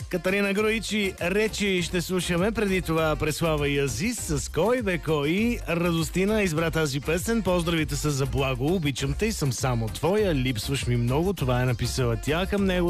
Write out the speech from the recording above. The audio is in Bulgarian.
Катарина Груичи речи ще слушаме. Преди това Преслава и Азис с Кой бе кой. Радостина избра тази песен. Поздравите са за Благо. Обичам те и съм само твоя. Липсваш ми много. Това е написала тя към него.